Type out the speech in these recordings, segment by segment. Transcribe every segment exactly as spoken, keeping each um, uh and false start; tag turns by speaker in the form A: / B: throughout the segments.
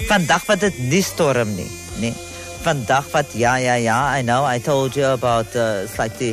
A: Vandag wat dit nie storm nie, nee. Vandag wat, ja, ja, ja, I know, I told you about uh, slightly,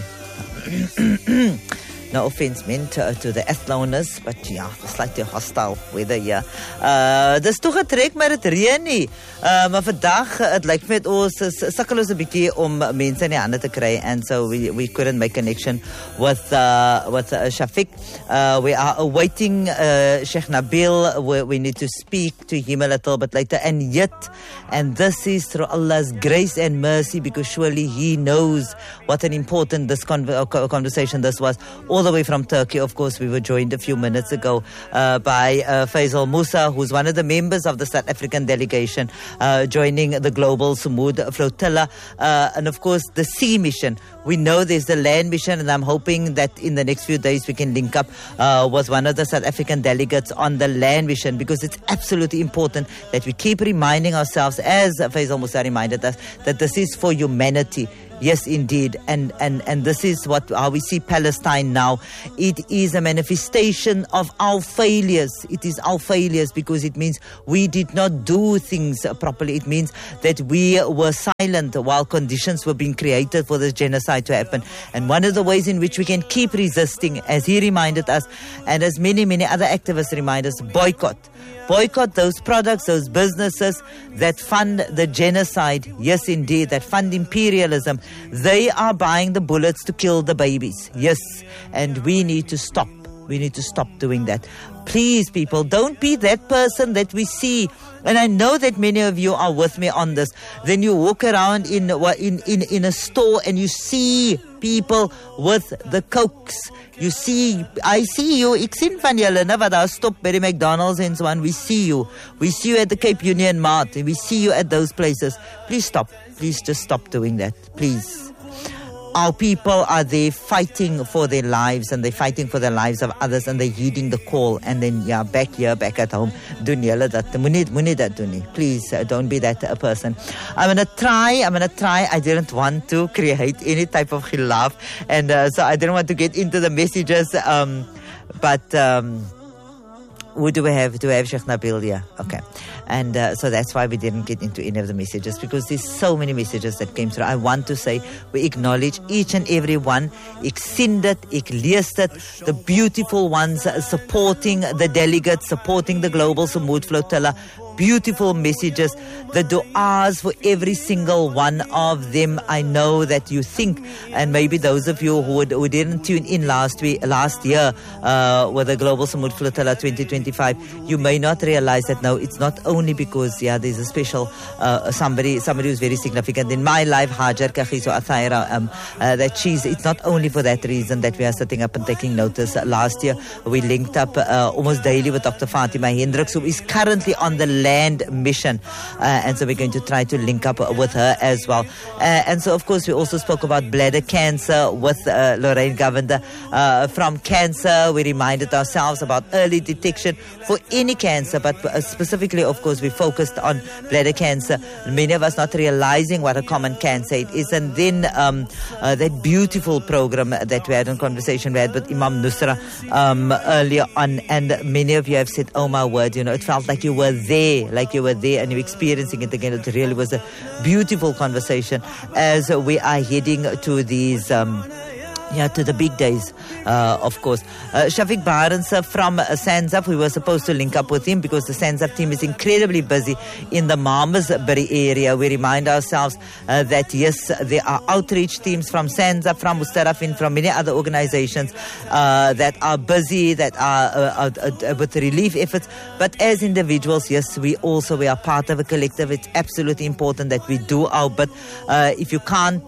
A: no offense meant to, to the Athloners, but yeah, slightly hostile weather here. Uh, dis toegetrek, maar het reën nie. Uh, maar vandag, het lyk met ons, sukkel ons 'n bietjie om mense in die hande te kry, and so we, we couldn't make connection with, uh, with uh, Shafiq. Uh, we are awaiting uh, Sheikh Nabil. We, we need to speak to him a little bit later, and yet, and this is through Allah's grace and mercy, because surely He knows what an important this con- conversation this was, all the way from Turkey. Of course, we were joined a few minutes ago uh, by uh, Faisal Musa, who's one of the members of the South African delegation, uh, joining the Global Sumud Flotilla, uh, and of course the sea mission. We know there's the land mission, and I'm hoping that in the next few days we can link up uh, with one of the South African delegates on the land mission, because it's absolutely important that we keep reminding ourselves, as Faisal Musa reminded us, that this is for humanity. Yes, indeed. And, and, and this is what how we see Palestine now. It is a manifestation of our failures. It is our failures because it means we did not do things properly. It means that we were silent while conditions were being created for this genocide to happen. And one of the ways in which we can keep resisting, as he reminded us, and as many, many other activists remind us, boycott. Boycott those products, those businesses that fund the genocide. Yes, indeed, that fund imperialism. They are buying the bullets to kill the babies. Yes, and we need to stop. We need to stop doing that. Please, people, don't be that person that we see. And I know that many of you are with me on this. Then you walk around in in in, in a store and you see people with the Cokes. You see, I see you. Ek sien van julle, né, wat daar stop by die McDonald's and so on. We see you. We see you at the Cape Union Mart. We see you at those places. Please stop. Please just stop doing that. Please. Our people are there fighting for their lives, and they're fighting for the lives of others, and they're heeding the call. And then, yeah, back here, back at home, doen julle dat. Moenie moenie dat doen nie. Please, uh, don't be that uh, person. I'm going to try, I'm going to try. I didn't want to create any type of khilaf, and uh, so I didn't want to get into the messages, um, but... Um, Who do we have? Do we have Sheikh Nabil? Yeah, okay. And uh, so that's why we didn't get into any of the messages, because there's so many messages that came through. I want to say we acknowledge each and every one. Ek sien dit, ek lees dit, the beautiful ones supporting the delegates, supporting the Global Sumud Flotilla. Beautiful messages, the du'as for every single one of them. I know that you think, and maybe those of you who, would, who didn't tune in last week, last year uh, with the Global Sumud Flotilla twenty twenty-five, you may not realize that no, it's not only because yeah, there's a special uh, somebody, somebody who's very significant in my life, Hajar Kagiso Athaira, um, uh, that she's. It's not only for that reason that we are sitting up and taking notice. Last year we linked up uh, almost daily with Doctor Fatima Hendricks, who is currently on the land mission, uh, and so we're going to try to link up with her as well. Uh, and so, of course, we also spoke about bladder cancer with uh, Lorraine Govender uh, from cancer. We reminded ourselves about early detection for any cancer, but uh, specifically, of course, we focused on bladder cancer. Many of us not realizing what a common cancer it is. And then um, uh, that beautiful program that we had in conversation we had with Imam Nusra um, earlier on, and many of you have said, oh my word, you know, it felt like you were there. Like you were there and you're experiencing it again. It really was a beautiful conversation as we are heading to these, um, yeah, to the big days, uh, of course. Uh, Shafiq Barnes from uh, Sanzaf, we were supposed to link up with him because the Sanzaf team is incredibly busy in the Malmesbury area. We remind ourselves uh, that, yes, there are outreach teams from Sanzaf, from Mustarafin, from many other organizations uh, that are busy, that are uh, uh, uh, with relief efforts. But as individuals, yes, we also, we are part of a collective. It's absolutely important that we do our bit. Uh, if you can't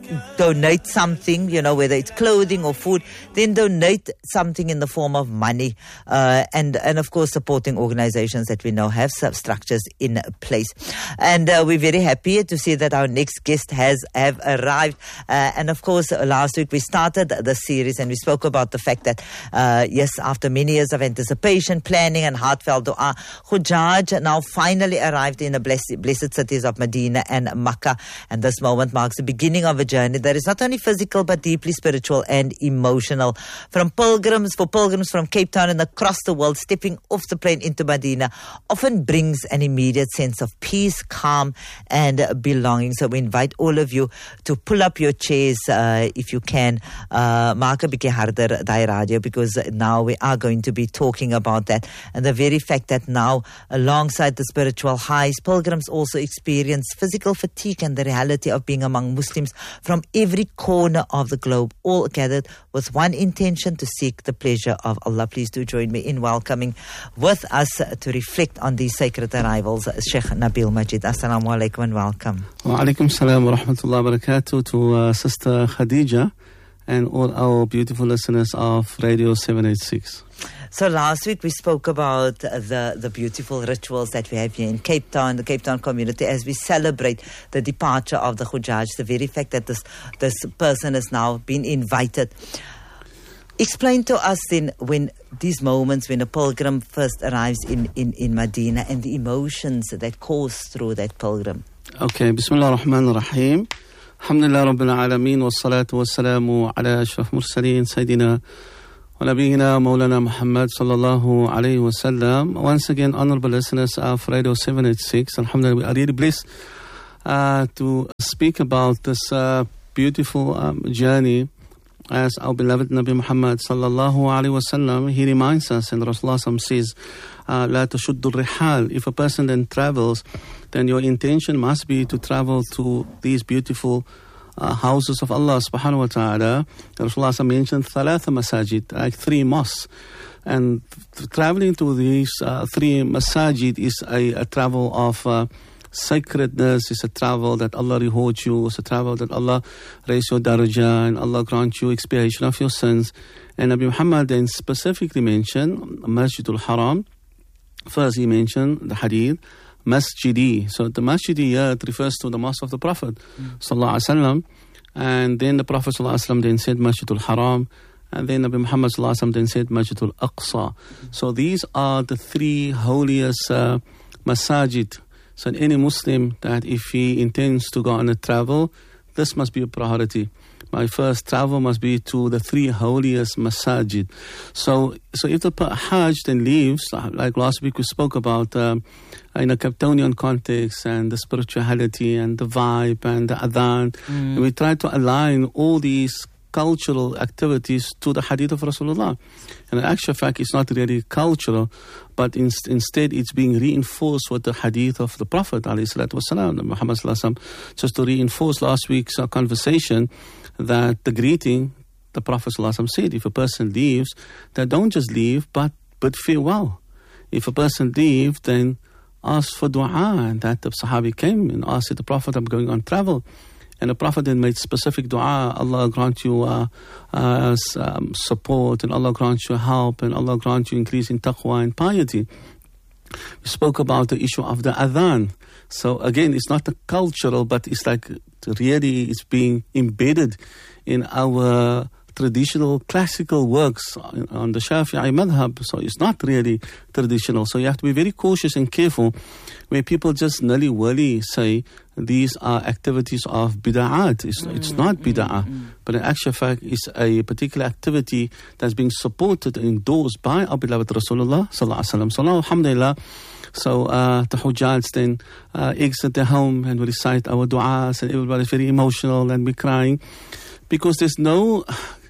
A: donate something, you know, whether it's clothing or food, then donate something in the form of money, uh, and and of course supporting organizations that we know have structures in place. And uh, we're very happy to see that our next guest has have arrived. Uh, and of course, last week we started the series and we spoke about the fact that uh, yes, after many years of anticipation, planning, and heartfelt dua, Hujjaj now finally arrived in the blessed, blessed cities of Medina and Makkah. And this moment marks the beginning of a journey journey that is not only physical but deeply spiritual and emotional. From pilgrims, for pilgrims from Cape Town and across the world, stepping off the plane into Medina often brings an immediate sense of peace, calm, and belonging. So we invite all of you to pull up your chairs uh, if you can. Uh, maak 'n bietjie harder daai radio, because now we are going to be talking about that. And the very fact that now, alongside the spiritual highs, pilgrims also experience physical fatigue and the reality of being among Muslims from every corner of the globe, all gathered with one intention: to seek the pleasure of Allah. Please do join me in welcoming with us to reflect on these sacred arrivals, Sheikh Nabil Majid. Assalamu alaikum and welcome.
B: Wa alaikum salam wa rahmatullahi wa barakatuh to uh, Sister Khadija and all our beautiful listeners of Radio seven eighty-six.
A: So last week we spoke about the, the beautiful rituals that we have here in Cape Town, the Cape Town community, as we celebrate the departure of the Hujjaj, the very fact that this, this person has now been invited. Explain to us then, when these moments when a pilgrim first arrives in, in, in Medina and the emotions that course through that pilgrim.
B: Okay, Bismillah ar-Rahman ar-Rahim. Alhamdulillah Rabbil Alameen wa salatu wa salamu ala ashraf mursaleen Sayyidina wa Nabiyyina Mawlana Muhammad sallallahu alayhi wa sallam. Once again, honorable listeners of Radio seven eighty-six, Alhamdulillah, we are really blessed uh, to speak about this uh, beautiful um, journey. As our beloved Nabi Muhammad sallallahu alayhi wa sallam, he reminds us, and Rasulullah says, La tashuddu rihal. If a person then travels, then your intention must be to travel to these beautiful uh, houses of Allah subhanahu wa ta'ala. Rasulullah mentioned thalatha masajid, like three mosques. And traveling to these uh, three masajid is a, a travel of uh, sacredness, is a travel that Allah rewards you, it's a travel that Allah raise your darajah and Allah grant you expiation of your sins. And Nabi Muhammad then specifically mentioned Masjidul Haram. First he mentioned the hadith, Masjidi. So the Masjidi here, it refers to the mosque of the Prophet mm. sallallahu alaihi wasallam. And then the Prophet sallallahu alaihi wasallam then said Masjidul Haram. And then Nabi Muhammad sallallahu alaihi wasallam then said Masjidul Aqsa. Mm. So these are the three holiest uh, masajid. So any Muslim, that if he intends to go on a travel, this must be a priority. My first travel must be to the three holiest masajid. So so if the Hajj then leaves, like last week we spoke about um, in a Capetonian context and the spirituality and the vibe and the adhan, mm. and we try to align all these cultural activities to the hadith of Rasulullah. And in actual fact, it's not really cultural, but in, instead it's being reinforced with the hadith of the Prophet ﷺ, Muhammad ﷺ, just to reinforce last week's uh, conversation that the greeting, the Prophet ﷺ said, if a person leaves, then don't just leave, but, but farewell. If a person leaves, then ask for dua. And that the Sahabi came and asked the Prophet, I'm going on travel. And the Prophet then made specific dua, Allah grant you uh, uh, um, support, and Allah grant you help, and Allah grant you increase in taqwa and piety. We spoke about the issue of the adhan. So again, it's not a cultural, but it's like really it's being embedded in our traditional classical works on the Shafi'i madhab. So it's not really traditional. So you have to be very cautious and careful where people just nilly-willy say these are activities of bid'at. It's, mm, it's not bid'ah, mm, mm. but in actual fact it's a particular activity that's being supported and endorsed by our beloved Rasulullah sallallahu alaihi wasallam. So now, alhamdulillah, so uh, the Hujjaj then uh, exit their home and we recite our du'as, and everybody's very emotional and we're crying because there's no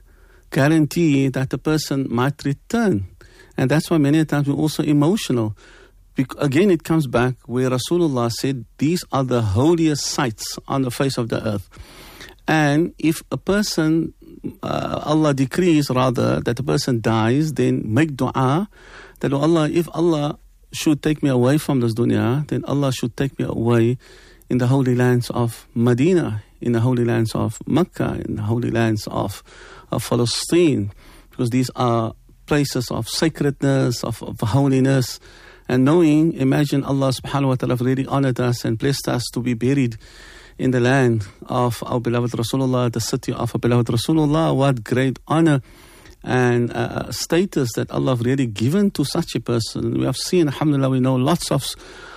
B: guarantee that the person might return. And that's why many times we're also emotional. Again, it comes back where Rasulullah said, these are the holiest sites on the face of the earth. And if a person, uh, Allah decrees rather that the person dies, then make dua that, oh Allah, if Allah should take me away from this dunya, then Allah should take me away in the holy lands of Medina, in the holy lands of Mecca, in the holy lands of, of Palestine, because these are places of sacredness, of, of holiness. And knowing, imagine Allah subhanahu wa ta'ala really honored us and blessed us to be buried in the land of our beloved Rasulullah, the city of our beloved Rasulullah. What great honor and uh, status that Allah have really given to such a person. We have seen, alhamdulillah, we know lots of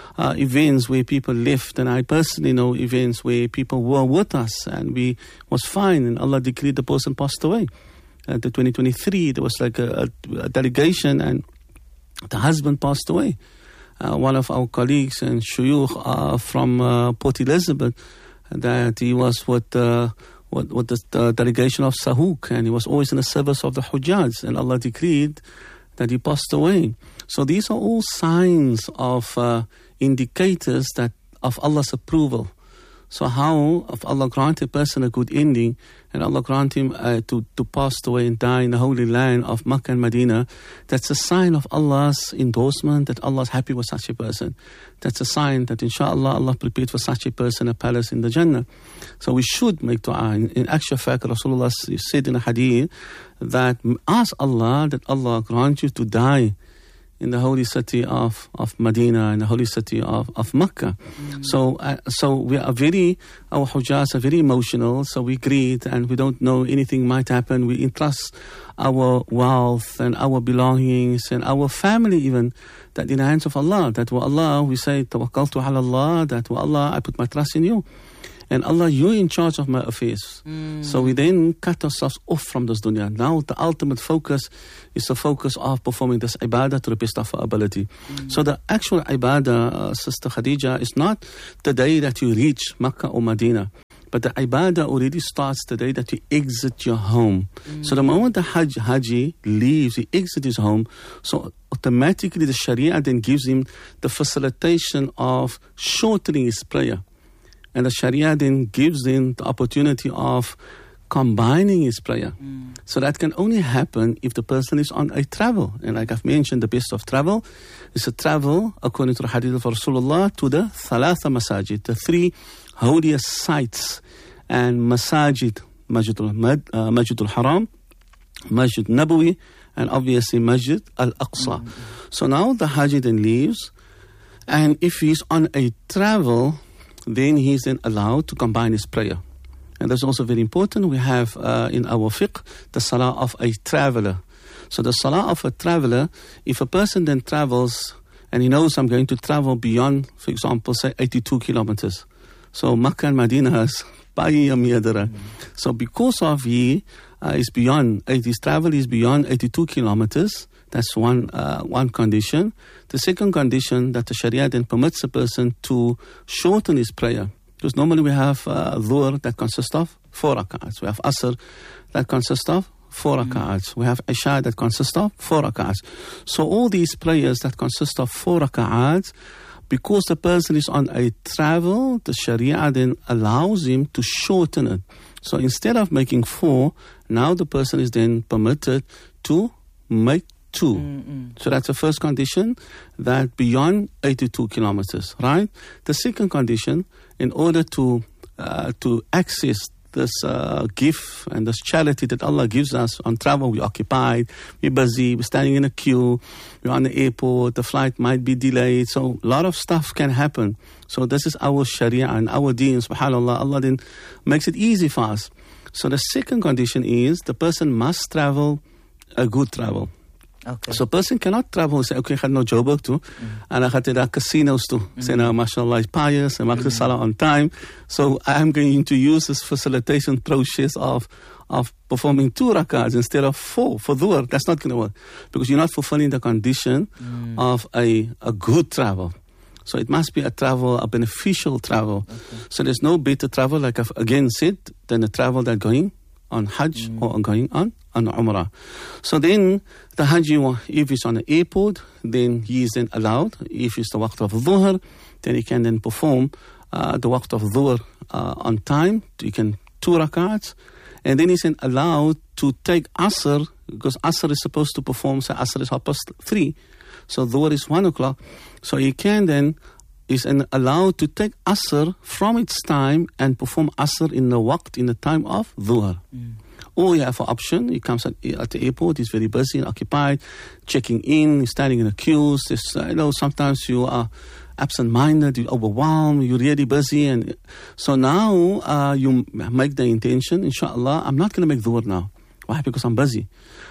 B: uh, events where people left, and I personally know events where people were with us and we was fine, and Allah decreed the person passed away. At the twenty twenty-three, there was like a, a, a delegation, and the husband passed away. Uh, one of our colleagues and shuyukh uh, from uh, Port Elizabeth, that he was with, uh, with, with the, the delegation of Sahuk, and he was always in the service of the Hujjaj, and Allah decreed that he passed away. So these are all signs of uh, indicators that of Allah's approval. So how, if Allah grant a person a good ending, and Allah grant him uh, to, to pass away and die in the holy land of Makkah and Medina, that's a sign of Allah's endorsement, that Allah is happy with such a person. That's a sign that inshallah Allah prepared for such a person a palace in the Jannah. So we should make dua. In, in actual fact, Rasulullah said in a hadith that ask Allah that Allah grant you to die in the holy city of, of Medina, in the holy city of, of Makkah. Mm. So uh, so we are very, our Hujjahs are very emotional, so we greet and we don't know anything might happen. We entrust our wealth and our belongings and our family even, that in the hands of Allah, that wa Allah, we say, Tawakkaltu ala Allah, that wa Allah, I put my trust in you. And Allah, you're in charge of my affairs. Mm. So we then cut ourselves off from this dunya. Now the ultimate focus is the focus of performing this ibadah to the best of our ability. Mm. So the actual ibadah, uh, Sister Khadija, is not the day that you reach Makkah or Medina. But the ibadah already starts the day that you exit your home. Mm. So the moment the Hajj, Haji leaves, he exits his home, so automatically the Sharia then gives him the facilitation of shortening his prayer. And the Sharia then gives him the opportunity of combining his prayer. Mm. So that can only happen if the person is on a travel. And like I've mentioned, the best of travel is a travel, according to the hadith of Rasulullah, to the Thalatha Masajid, the three holiest sites. And Masajid, Masjidul, uh, Masjidul Haram, Masjid Nabawi, and obviously Masjid Al-Aqsa. Mm. So now the Haji then leaves, and if he's on a travel, then he is then allowed to combine his prayer. And that's also very important. We have uh, in our fiqh the salah of a traveler. So the salah of a traveler, if a person then travels and he knows I'm going to travel beyond, for example, say eighty-two kilometers. So Makkah and Medina is baie meerdere. Mm. So because of he uh, is beyond, his travel is beyond eighty-two kilometers, that's one uh, one condition. The second condition, that the Sharia then permits a person to shorten his prayer. Because normally we have uh, Dhuhr that consists of four rak'ats. We have Asr that consists of four mm. rak'ats. We have Isha that consists of four rak'ats. So all these prayers that consist of four rak'ats, because the person is on a travel, the Sharia then allows him to shorten it. So instead of making four, now the person is then permitted to make two. Mm-mm. So that's the first condition, that beyond eighty-two kilometers, right? The second condition, in order to uh, to access this uh, gift and this charity that Allah gives us on travel, we're occupied, we're busy, we're standing in a queue, we're on the airport, the flight might be delayed, so a lot of stuff can happen. So this is our Sharia and our deen, subhanAllah, Allah then makes it easy for us. So the second condition is the person must travel a good travel.
A: Okay.
B: So a person cannot travel and say, okay, ek gaan nou Joburg toe, mm. en ek gaan to daar casinos toe. Mm. Say, nou, mashallah, is pious, and maak the salah on time. So I'm going to use this facilitation process of of performing two rakats instead of four for dhuhr. That's not going to work, because you're not fulfilling the condition mm. of a, a good travel. So it must be a travel, a beneficial travel. Okay. So there's no better travel, like I've again said, than the travel that going on Hajj mm. or going on on Umrah. So then the Haji, if he's on the airport, then he is then allowed. If it's the waqt of dhuhr, then he can then perform uh, the waqt of dhuhr uh, on time. He can two rakats, and then he's then allowed to take Asr, because Asr is supposed to perform, so Asr is half past three, so dhuhr is one o'clock. So he can then is then allowed to take Asr from its time and perform Asr in the waqt, in the time of dhuhr. Mm. Or you have an option, he comes at, at the airport, he's very busy and occupied, checking in, he's standing in the queues. This, uh, you know, sometimes you are absent-minded, you're overwhelmed, you're really busy. And so now uh, you make the intention, inshallah, I'm not going to make dhuhr now. Why? Because I'm busy.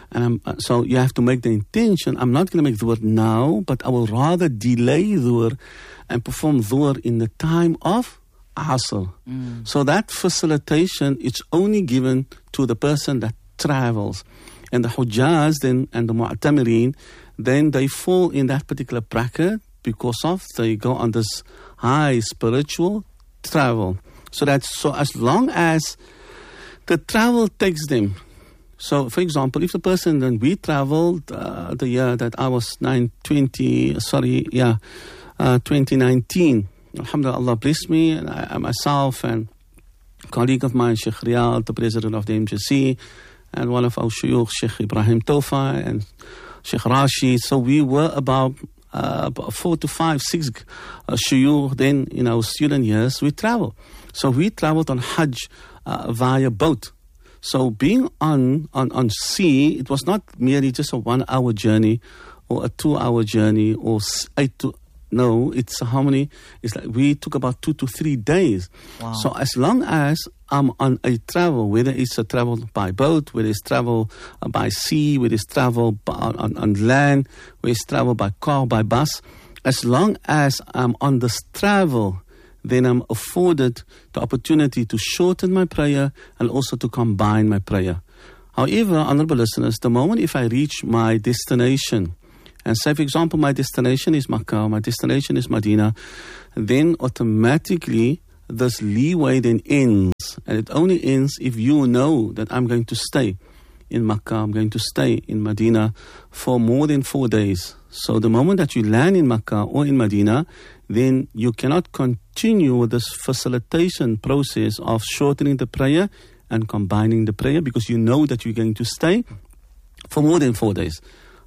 B: And I'm, uh, so you have to make the intention. I'm not going to make dhuhr now, but I will rather delay dhuhr and perform dhuhr in the time of asr. Mm. So that facilitation, it's only given to the person that travels. And the hujjaz then, and the mu'tamirin, then they fall in that particular bracket because of they go on this high spiritual travel. So that's so as long as the travel takes them. So, for example, if the person, then we traveled uh, the year that I was nine twenty, sorry, yeah, uh, twenty nineteen. Alhamdulillah, Allah blessed me, and I, myself and a colleague of mine, Sheikh Riyad, the president of the M J C, and one of our shuyukh, Sheikh Ibrahim Tofa, and Sheikh Rashid. So we were about uh, four to five, six uh, shuyukh. Then in our student years, we traveled. So we traveled on Hajj uh, via boat. So being on, on, on sea, it was not merely just a one-hour journey or a two-hour journey or eight to... No, it's how many? It's like we took about two to three days. Wow. So as long as I'm on a travel, whether it's a travel by boat, whether it's travel uh, by sea, whether it's travel by, on, on land, whether it's travel by car, by bus, as long as I'm on this travel, then I'm afforded the opportunity to shorten my prayer and also to combine my prayer. However, honorable listeners, the moment if I reach my destination, and say, for example, my destination is Makkah, my destination is Medina, then automatically this leeway then ends. And it only ends if you know that I'm going to stay in Makkah, I'm going to stay in Medina for more than four days. So the moment that you land in Makkah or in Medina, then you cannot continue with this facilitation process of shortening the prayer and combining the prayer because you know that you're going to stay for more than four days.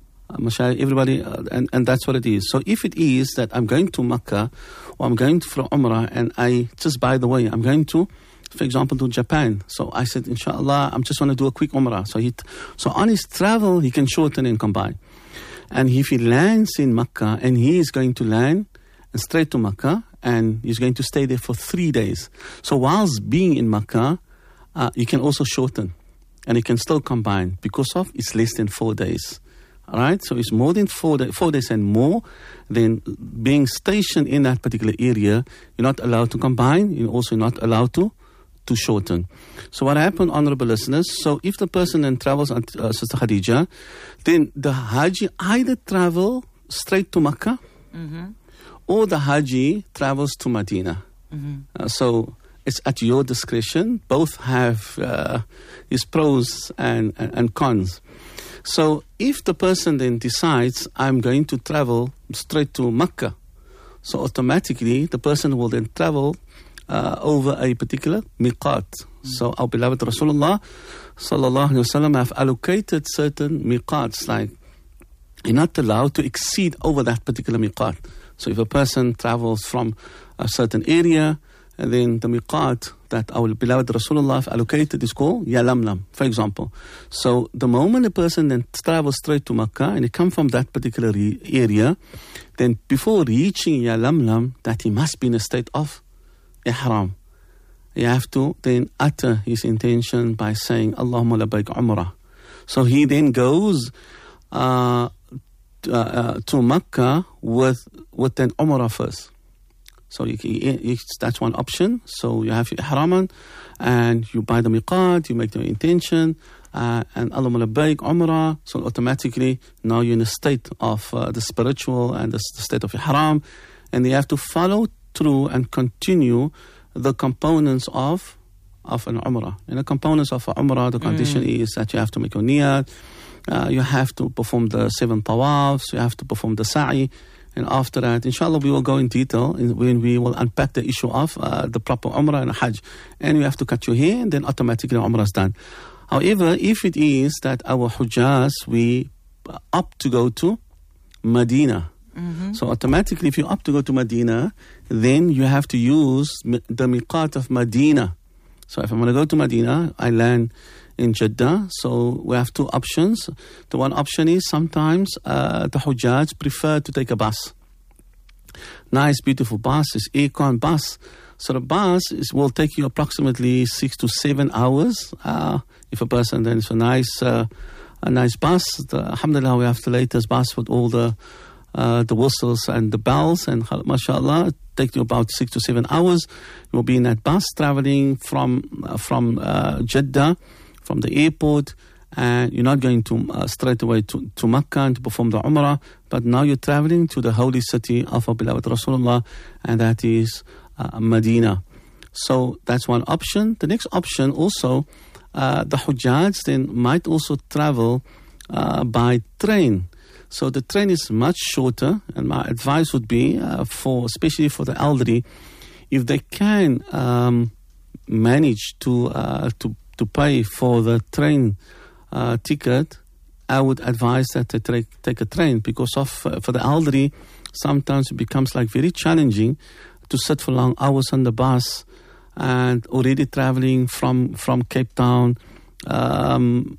B: Everybody, uh, and, and that's what it is. So if it is that I'm going to Makkah or I'm going to for Umrah and I, just by the way, I'm going to, for example, to Japan. So I said, inshallah, I'm just going to do a quick Umrah. So he, so on his travel, he can shorten and combine. And if he lands in Makkah and he is going to land straight to Makkah and he's going to stay there for three days. So whilst being in Makkah, uh, you can also shorten and you can still combine because of it's less than four days. All right, so it's more than four, day, four days and more than being stationed in that particular area. You're not allowed to combine. You're also not allowed to to shorten. So what happened, honorable listeners? So if the person then travels, uh, Sister Khadija, then the Haji either travel straight to Makkah mm-hmm. or the Haji travels to Medina. Mm-hmm. Uh, so it's at your discretion. Both have uh, its pros and, and, and cons. So if the person then decides, I'm going to travel straight to Makkah, so automatically the person will then travel uh, over a particular miqat. Mm-hmm. So our beloved Rasulullah sallallahu alaihi wasallam have allocated certain miqats, like you're not allowed to exceed over that particular miqat. So if a person travels from a certain area, and then the miqat that our beloved Rasulullah have allocated is called Yalamlam, for example. So the moment a person then travels straight to Makkah and he comes from that particular re- area, then before reaching Yalamlam, that he must be in a state of ihram. You have to then utter his intention by saying, Allahumma labbaik umrah. So he then goes uh, to, uh, to Makkah with, with an umrah first. So you, you, that's one option. So you have your ihram and you buy the miqat, you make the intention, uh, and Allahumma labbaik umrah. So automatically now you're in a state of uh, the spiritual and the, the state of ihram, and you have to follow through and continue the components of of an umrah. And the components of an umrah, the condition mm. is that you have to make your niyat, uh, you have to perform the seven tawafs, you have to perform the sa'i. And after that, inshallah, we will go in detail in, when we will unpack the issue of uh, the proper umrah and hajj. And you have to cut your hair, and then automatically umrah is done. However, if it is that our hujjaz, we opt to go to Medina. Mm-hmm. So automatically, if you opt to go to Medina, then you have to use the miqat of Medina. So if I'm going to go to Medina, I land in Jeddah. So we have two options. The one option is sometimes uh, the Hujjaj prefer to take a bus. Nice, beautiful bus. It's aircon bus. So the bus is, will take you approximately six to seven hours. Uh, if a person then is a nice uh, a nice bus. The, alhamdulillah, we have the latest bus with all the uh, the whistles and the bells, and mashallah, it takes you about six to seven hours. You will be in that bus traveling from uh, from uh, Jeddah, from the airport, and you're not going to uh, straight away to, to Makkah and to perform the Umrah, but now you're traveling to the holy city of our beloved Rasulullah, and that is uh, Medina. So that's one option. The next option also, uh, the Hujjaj then might also travel uh, by train. So the train is much shorter, and my advice would be uh, for, especially for the elderly, if they can um, manage to uh, to to pay for the train uh, ticket, I would advise that they take take a train, because of uh, for the elderly, sometimes it becomes like very challenging to sit for long hours on the bus, and already traveling from from Cape Town um,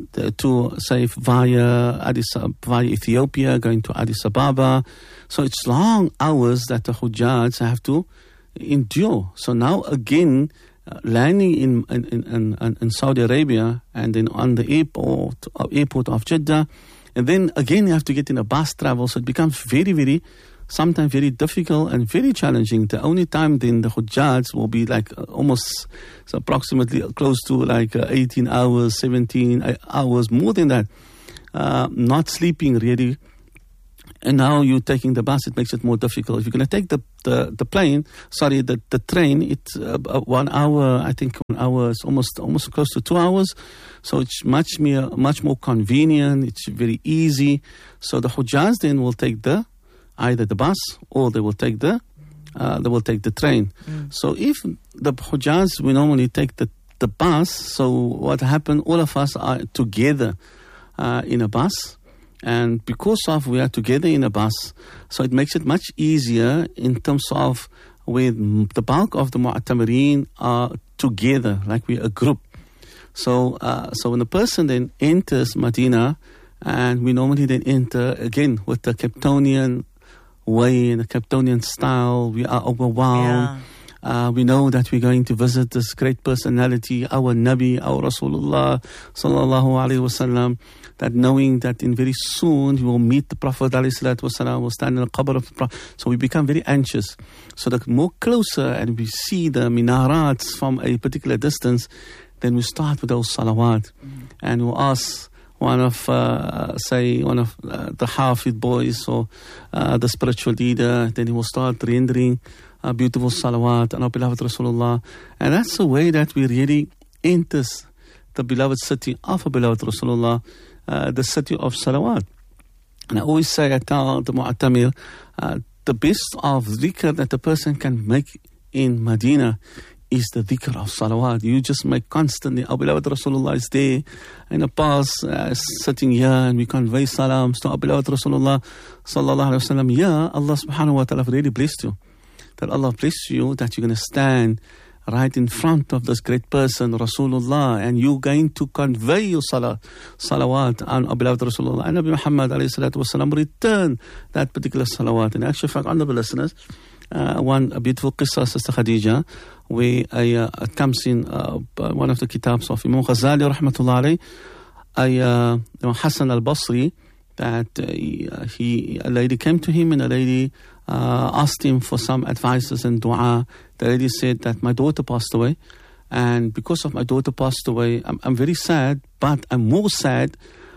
B: to say via Addis via Ethiopia, going to Addis Ababa. So it's long hours that the Hujjaj have to endure. So now again, uh, landing in in, in in in Saudi Arabia, and then on the airport uh, airport of Jeddah, and then again you have to get in a bus travel. So it becomes very very sometimes very difficult and very challenging. The only time then the Hujjaj will be like uh, almost so approximately close to like uh, eighteen hours, seventeen hours, more than that, uh, not sleeping really. And now you're taking the bus, it makes it more difficult. If you're going to take the, the, the plane, sorry, the, the train, it's uh, one hour, I think one hour is almost almost close to two hours. So it's much more, much more convenient, it's very easy. So the Hujjaj then will take the either the bus, or they will take the uh, they will take the train. Mm. So if the Hujjaj, we normally take the, the bus, so what happened, all of us are together uh, in a bus. And because of we are together in a bus, so it makes it much easier in terms of with the bulk of the Mu'tamireen are together, like we're a group. So uh, so when the person then enters Medina, and we normally then enter again with the Cape Townian way and the Cape Townian style, we are overwhelmed. Yeah. Uh, we know that we're going to visit this great personality, our Nabi, our Rasulullah, sallallahu alaihi wasallam. That knowing that in very soon we will meet the Prophet alayhi salatu wasallam, will stand in the qabr of the Prophet. So we become very anxious. So the more closer and we see the minarats from a particular distance, then we start with those salawat, mm. and we'll ask one of, uh, say, one of uh, the Hafid boys or uh, the spiritual leader, then he will start rendering a beautiful salawat on our beloved Rasulullah. And that's the way that we really enter the beloved city of our beloved Rasulullah, uh, the city of salawat. And I always say, I tell the Mu'tamir, uh, the best of dhikr that a person can make in Medina is the dhikr of salawat. You just make constantly, our beloved Rasulullah is there in a past, uh, sitting here, and we convey salams to our beloved Rasulullah sallallahu alaihi wasallam. Yeah, Allah subhanahu wa ta'ala really blessed you. That Allah bless you, that you're going to stand right in front of this great person, Rasulullah, and you're going to convey your salah, salawat on our beloved Rasulullah. And Nabi Muhammad alayhi salatu wasalam return that particular salawat. And actually, for honorable listeners, uh, one a beautiful qissa, Sister Khadija, where a, uh, it comes in uh, one of the kitabs of Imam Ghazali, rahmatullah alayhi, a uh, Hassan al-Basri, that uh, he, uh, he, a lady came to him, and a lady uh, asked him for some advices and dua. The lady said that my daughter passed away, and because of my daughter passed away, I'm, I'm very sad, but I'm more sad,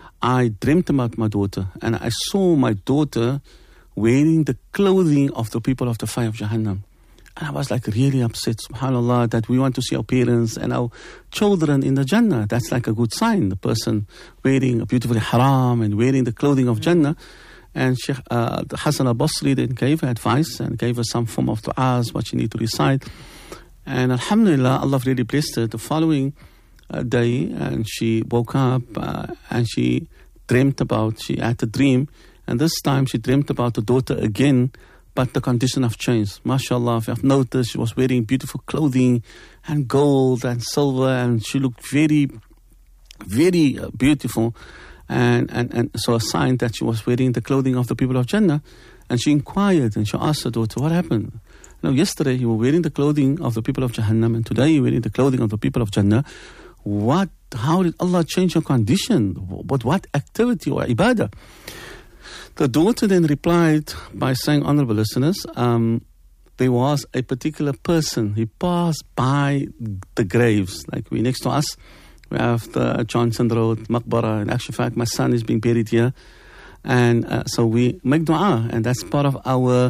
B: I dreamt about my daughter, and I saw my daughter wearing the clothing of the people of the fire of Jahannam. And I was like really upset, subhanAllah, that we want to see our parents and our children in the Jannah. That's like a good sign, the person wearing a beautiful haram and wearing the clothing of Jannah. And Sheikh uh, Hassan al-Basri then gave her advice and gave her some form of du'as, what she need to recite. And alhamdulillah, Allah really blessed her the following uh, day, and she woke up uh, and she dreamt about, she had a dream, and this time she dreamt about the daughter again, but the condition have changed. MashaAllah, if you have noticed, she was wearing beautiful clothing and gold and silver, and she looked very, very uh, beautiful. And, and, and so a sign that she was wearing the clothing of the people of Jannah. And she inquired and she asked her daughter, what happened? Now, yesterday you were wearing the clothing of the people of Jahannam, and today you're wearing the clothing of the people of Jannah. what, how did Allah change your condition? But what activity or ibadah? The daughter then replied by saying, honorable listeners, um, there was a particular person. He passed by the graves. Like we next to us, we have the Johnson Road, Maqbara. In actual fact, my son is being buried here. And uh, so we make dua, and that's part of our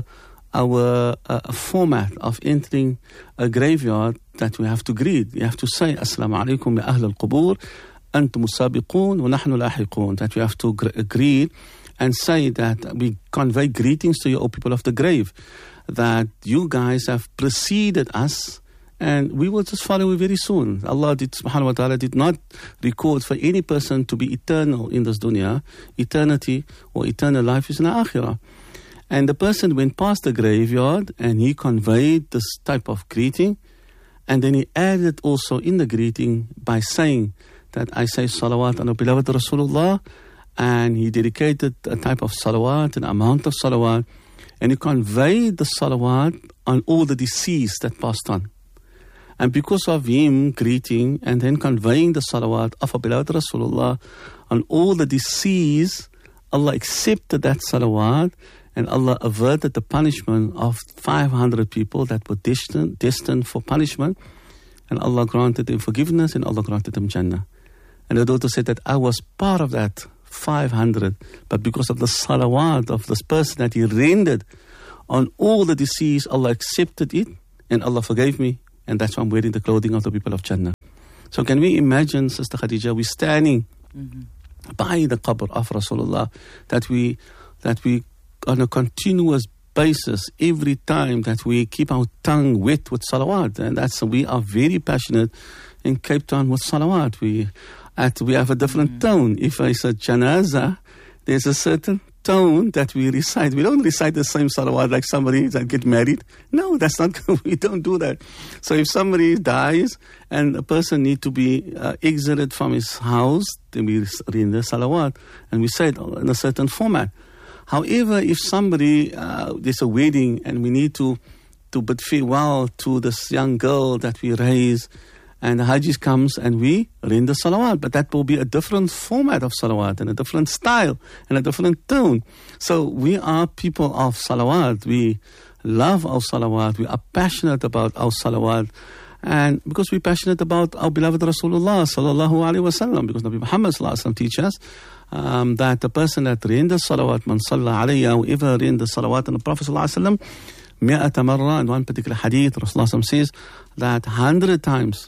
B: our uh, format of entering a graveyard, that we have to greet. You have to say, Assalamu alaikum ya ahl al-qubur, antum sabiqun wa nahnu lahiqun. That we have to gr- greet and say that we convey greetings to you, O people of the grave, that you guys have preceded us and we will just follow you very soon. Allah did, subhanahu wa ta'ala, did not record for any person to be eternal in this dunya. Eternity or eternal life is in the akhirah. And the person went past the graveyard and he conveyed this type of greeting, and then he added also in the greeting by saying that I say salawat on the beloved Rasulullah, and he dedicated a type of salawat, an amount of salawat, and he conveyed the salawat on all the deceased that passed on. And because of him greeting and then conveying the salawat of our beloved Rasulullah on all the deceased, Allah accepted that salawat, and Allah averted the punishment of five hundred people that were destined, destined for punishment, and Allah granted them forgiveness, and Allah granted them Jannah. And the daughter said that I was part of that five hundred, but because of the salawat of this person that he rendered on all the deceased, Allah accepted it, and Allah forgave me, and that's why I'm wearing the clothing of the people of Jannah. So can we imagine, Sister Khadija, we're standing mm-hmm. by the qabr of Rasulullah, that we that we on a continuous basis, every time that we keep our tongue wet with salawat, and that's we are very passionate in Cape Town with salawat. We at we have a different mm-hmm. tone. If it's a janaza, there's a certain tone that we recite. We don't recite the same salawat like somebody that get married. No, that's not. We don't do that. So if somebody dies and a person need to be uh, exited from his house, then we read the salawat and we say it in a certain format. However, if somebody, uh, there's a wedding and we need to, to bid farewell to this young girl that we raise, and the Hajis comes and we render salawat, but that will be a different format of salawat and a different style and a different tone. So we are people of salawat. We love our salawat. We are passionate about our salawat. And because we're passionate about our beloved Rasulullah sallallahu alaihi wasallam, because Nabi Muhammad sallallahu alaihi wasallam teaches us um, that the person that renders salawat, man salla alayya, whoever renders salawat on the Prophet sallallahu alaihi wasallam, mi'ata marra, in one particular hadith, Rasulullah says that hundred times,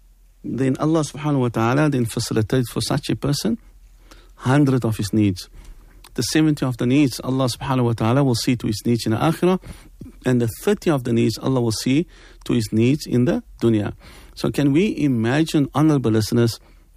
B: then Allah subhanahu wa ta'ala then facilitates for such a person hundred of his needs. The seventy of the needs, Allah subhanahu wa ta'ala will see to his needs in the akhirah, and the thirty of the needs, Allah will see to his needs in the dunya. So can we imagine, honorable listeners,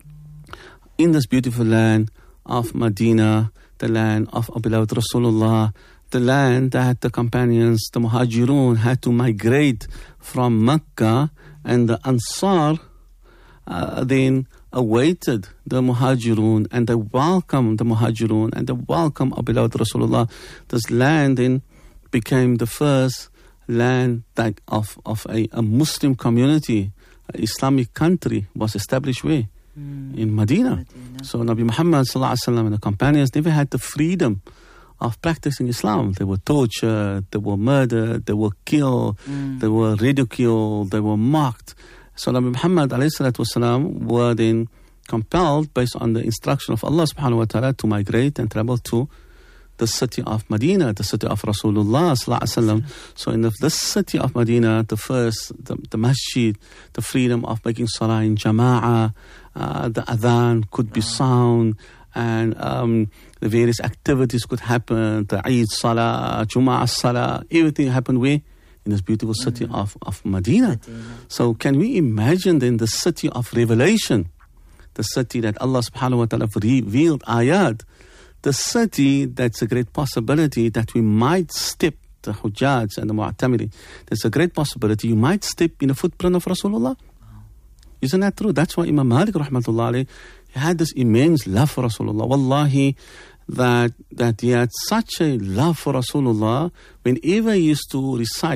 B: in this beautiful land of Medina, the land of our beloved Rasulullah, the land that the companions, the Muhajirun, had to migrate from Mecca, and the Ansar uh, then awaited the Muhajirun, and they welcomed the Muhajirun, and they welcomed our beloved Rasulullah. This land then became the first land that of, of a, a Muslim community, an Islamic country was established where? Mm. In Medina. Medina. So Nabi Muhammad sallallahu alaihi wasallam and the companions never had the freedom of practicing Islam. They were tortured, they were murdered, they were killed, mm. they were ridiculed, they were mocked. So Nabi Muhammad alayhi salatu wasalam were then compelled, based on the instruction of Allah subhanahu wa ta'ala, to migrate and travel to the city of Medina, the city of Rasulullah sallallahu alaihi wasallam. So in the, this city of Medina, the first, the, the masjid, the freedom of making salah in jama'ah, uh, the adhan could be sound, and um, the various activities could happen, the Eid salah, Jum'ah salah, everything happened where? In this beautiful city mm. of, of Medina. Medina. So can we imagine then the city of revelation, the city that Allah subhanahu wa ta'ala revealed ayat, the city that's a great possibility that we might step, the Hujjaj and the Mu'tamiri, there's a great possibility you might step in the footprint of Rasulullah. Wow. Isn't that true? That's why Imam Malik rahmatullah alayhi, he had this immense love for Rasulullah. Wallahi, that, that he had such a love for Rasulullah, whenever he used to recite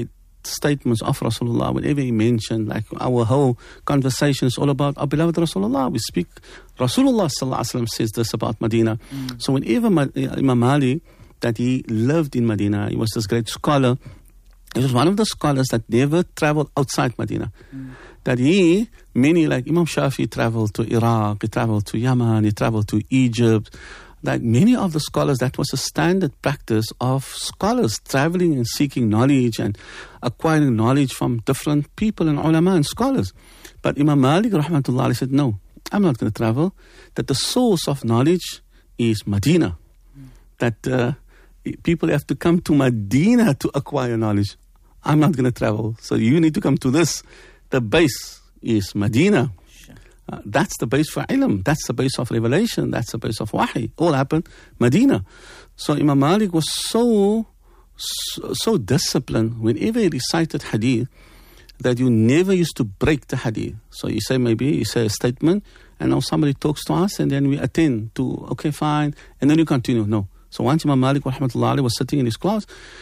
B: statements of Rasulullah, whenever he mentioned, like our whole conversation is all about our beloved Rasulullah. We speak, Rasulullah sallallahu alaihi wasallam says this about Medina. Mm. So whenever Ma- Imam Malik, that he lived in Medina, he was this great scholar. He was one of the scholars that never traveled outside Medina. Mm. That he, many like Imam Shafi traveled to Iraq, he traveled to Yemen, he traveled to Egypt. Like many of the scholars, that was a standard practice of scholars traveling and seeking knowledge and acquiring knowledge from different people and ulama and scholars. But Imam Malik rahmatullah said, no, I'm not going to travel. That the source of knowledge is Medina. Mm. That uh, people have to come to Medina to acquire knowledge. I'm not going to travel. So you need to come to this. The base is Medina. Uh, that's the base for ilm. That's the base of revelation. That's the base of wahi. All happened Medina. So Imam Malik was so, so, so disciplined whenever he recited hadith that you never used to break the hadith. So you say maybe, you say a statement and now somebody talks to us and then we attend to, okay, fine, and then you continue. No. So once Imam Malik rahmatullahi was sitting in his class,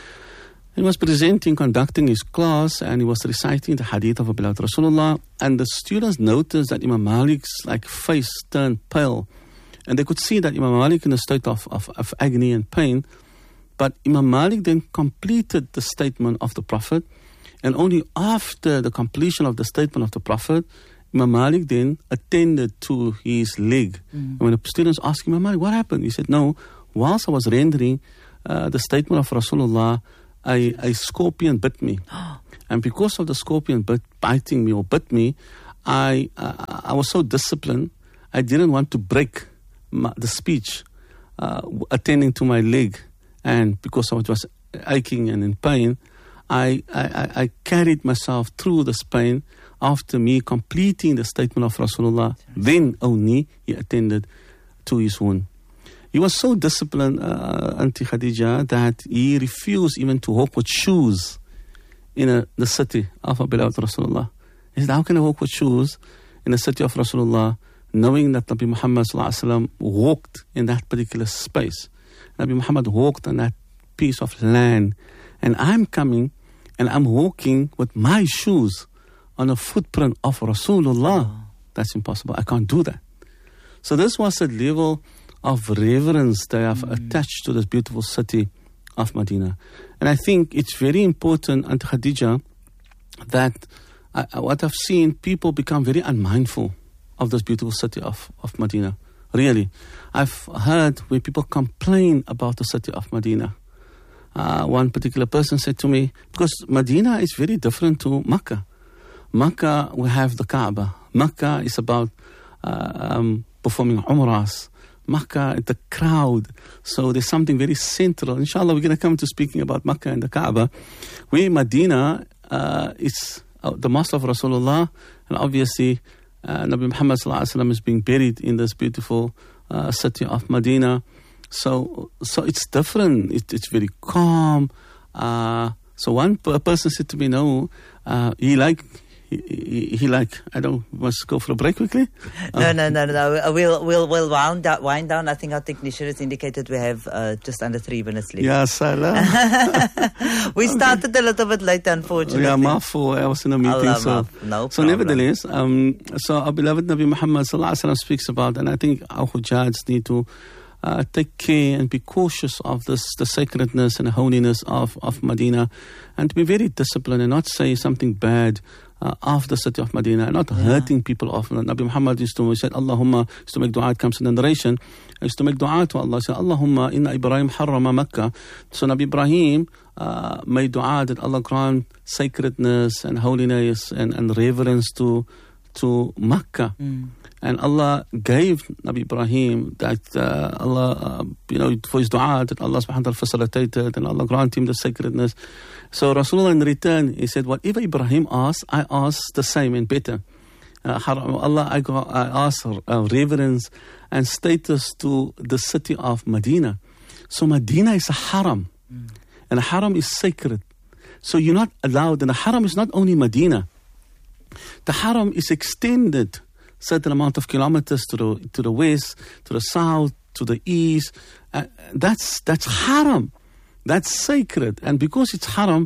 B: he was presenting, conducting his class, and he was reciting the hadith of beloved Rasulullah. And the students noticed that Imam Malik's like face turned pale. And they could see that Imam Malik in a state of, of, of agony and pain. But Imam Malik then completed the statement of the Prophet. And only after the completion of the statement of the Prophet, Imam Malik then attended to his leg. Mm. And when the students asked Imam Malik, what happened? He said, no, whilst I was rendering uh, the statement of Rasulullah, A, a scorpion bit me. And because of the scorpion bit, biting me or bit me, I uh, I was so disciplined, I didn't want to break my, the speech uh, attending to my leg. And because I was aching and in pain, I, I, I carried myself through this pain after me completing the statement of Rasulullah. Then only he attended to his wound. He was so disciplined, uh, Auntie Khadija, that he refused even to walk with shoes in a, the city of our beloved Rasulullah. He said, how can I walk with shoes in the city of Rasulullah, knowing that Nabi Muhammad sallallahu alaihi wasallam walked in that particular space? Nabi Muhammad walked on that piece of land, and I'm coming and I'm walking with my shoes on a footprint of Rasulullah. Oh. That's impossible. I can't do that. So this was a level of reverence they have mm. attached to this beautiful city of Medina. And I think it's very important, Aunt Khadija, that I, what I've seen, people become very unmindful of this beautiful city of, of Medina. Really. I've heard where people complain about the city of Medina. Uh, one particular person said to me, because Medina is very different to Makkah. Makkah, we have the Kaaba. Makkah is about uh, um, performing umrahs. Makkah, the crowd. So there's something very central. Inshallah, we're going to come to speaking about Makkah and the Kaaba. We, Medina, uh, is uh, the mosque of Rasulullah. And obviously, uh, Nabi Muhammad sallallahu alaihi wasallam is being buried in this beautiful uh, city of Medina. So so it's different. It, it's very calm. Uh, so one p- person said to me, no, uh, he like... He, he, he like, I don't, must go for a break quickly?
A: No,
B: uh,
A: no, no, no. We'll, we'll, we'll wind down, wind down. I think our technician has indicated we have uh, just under three minutes left.
B: Yeah, salam.
A: We started okay. a little bit late, unfortunately.
B: Yeah, mafu. I was in a meeting. Allah, so
A: no
B: so nevertheless, um, so our beloved Nabi Muhammad sallallahu alaihi wasallam speaks about, and I think our hujjats need to Uh, take care and be cautious of this, the sacredness and holiness of, of Medina, and to be very disciplined and not say something bad uh, of the city of Medina, and not yeah. hurting people off. Nabi Muhammad used to say, Allahumma, used to make dua, it comes in the narration, used to make dua to Allah, say, Allahumma inna Ibrahim harrama Makkah. So Nabi Ibrahim uh, made dua that Allah grant sacredness and holiness and, and reverence to, to Makkah. Mm. And Allah gave Nabi Ibrahim that uh, Allah, uh, you know, for his dua, that Allah subhanahu wa ta'ala facilitated, and Allah granted him the sacredness. So Rasulullah in return, he said, whatever Ibrahim asked, I ask the same and better. Uh, Allah, I, got, I ask uh, reverence and status to the city of Medina. So Medina is a haram. Mm. And a haram is sacred. So you're not allowed, and the haram is not only Medina. The haram is extended certain amount of kilometers to the to the west, to the south, to the east. Uh, that's that's haram. That's sacred. And because it's haram,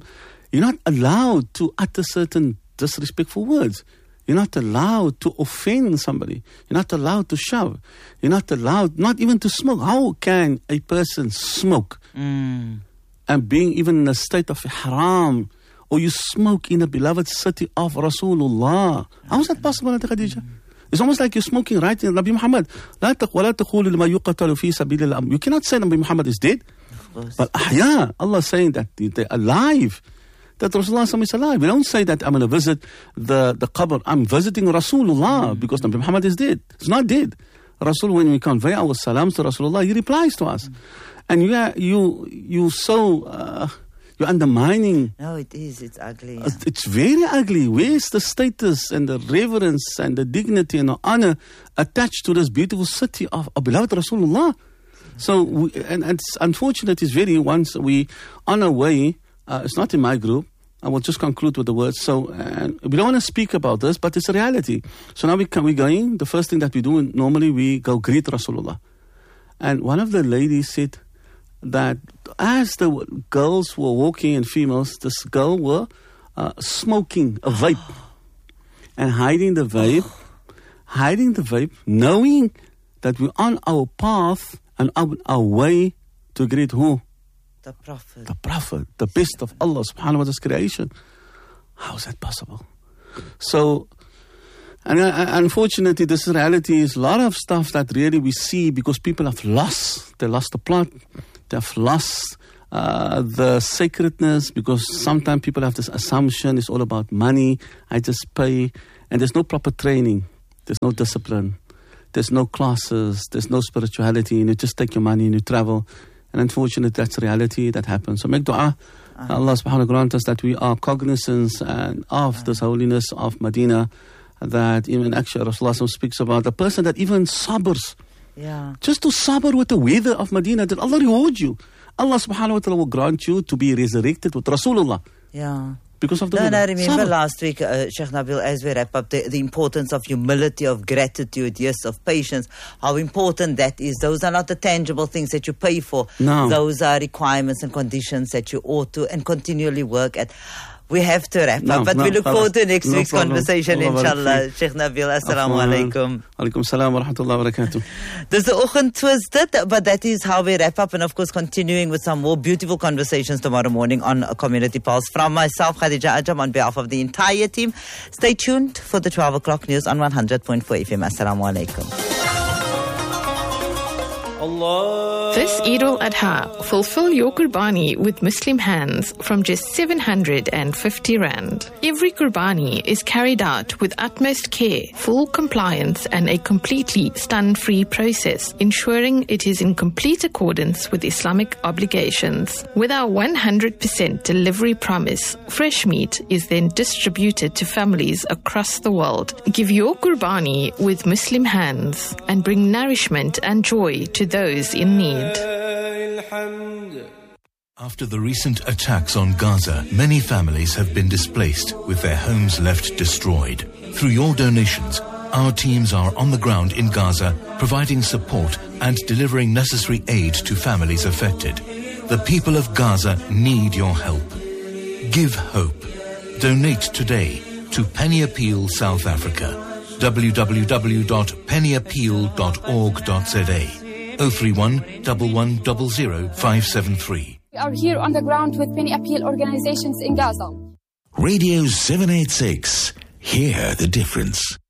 B: You're not allowed to utter certain disrespectful words. You're not allowed to offend somebody. You're not allowed to shove. You're not allowed, not even to smoke. How can a person smoke
A: Mm.
B: and being even in a state of haram, or you smoke in the beloved city of Rasulullah? How is that possible, Auntie Khadija? It's almost like you're smoking right in Nabi Muhammad. لا تق ولا تقولوا لما يقتل في سبيل الله. You cannot say Nabi Muhammad is dead. But ahya, Allah is saying that they're alive. That Rasulullah is alive. We don't say that I'm going to visit the, the qabr. I'm visiting Rasulullah mm. because Nabi Muhammad is dead. He's not dead. Rasul, when we convey our salams to Rasulullah, he replies to us. Mm. And you are, you, you so, uh, you're undermining.
A: No, it is. It's ugly. Yeah.
B: It's very ugly. Where's the status and the reverence and the dignity and the honor attached to this beautiful city of our beloved Rasulullah? So, we, and, and it's unfortunate, it's very, once we, on our way, uh, it's not in my group, I will just conclude with the words. So, uh, we don't want to speak about this, but it's a reality. So now we come, we going, the first thing that we do, normally we go greet Rasulullah. And one of the ladies said that as the girls were walking and females, this girl were uh, smoking a vape and hiding the vape, hiding the vape, knowing that we're on our path and on our way to greet who?
A: The Prophet.
B: The Prophet, the best of Allah subhanahu wa ta'ala's creation. How is that possible? So, and uh, unfortunately, this reality is a lot of stuff that really we see because people have lost. They lost the plot. They have lost uh, the sacredness because sometimes people have this assumption it's all about money. I just pay. And there's no proper training. There's no discipline. There's no classes. There's no spirituality. And you just take your money and you travel. And unfortunately, that's reality that happens. So make dua. Uh-huh. Allah subhanahu wa ta'ala grant us that we are cognizant and of uh-huh. this holiness of Medina, that even actually Rasulullah speaks about the person that even sabrs.
A: Yeah.
B: Just to sabr with the weather of Medina, that Allah reward you. Allah subhanahu wa ta'ala will grant you to be resurrected with Rasulullah.
A: Yeah.
B: Because of the
A: no,
B: weather.
A: no, I remember
B: Sabr.
A: last week, uh, Sheikh Nabil, as we wrap up, the, the importance of humility, of gratitude, yes, of patience, how important that is. Those are not the tangible things that you pay for.
B: No.
A: Those are requirements and conditions that you ought to and continually work at. We have to wrap
B: no,
A: up, but
B: no,
A: we look forward to next
B: no
A: week's
B: problem.
A: conversation,
B: Allah
A: inshallah. Sheikh Nabil, assalamu alaikum.
B: Alaikum salam wa rahmatullahi wa barakatuh.
A: There's the Ochen Twisted, but that is how we wrap up. And of course, continuing with some more beautiful conversations tomorrow morning on Community Pulse. From myself, Khadija Ajam, on behalf of the entire team, stay tuned for the twelve o'clock news on one hundred point four F M. Assalamu alaikum.
C: This Eid al-Adha, fulfill your Qurbani with Muslim hands from just seven hundred fifty rand. Every Qurbani is carried out with utmost care, full compliance and a completely stun-free process, ensuring it is in complete accordance with Islamic obligations. With our one hundred percent delivery promise, fresh meat is then distributed to families across the world. Give your Qurbani with Muslim hands and bring nourishment and joy to those in need.
D: After the recent attacks on Gaza, many families have been displaced with their homes left destroyed. Through your donations, our teams are on the ground in Gaza, providing support and delivering necessary aid to families affected. The people of Gaza need your help. Give hope. Donate today to Penny Appeal South Africa. w w w dot penny appeal dot org dot z a. oh three one, one one zero zero, five seven three.
E: We are here on the ground with Penny Appeal organizations in Gaza.
F: Radio seven eighty-six. Hear the difference.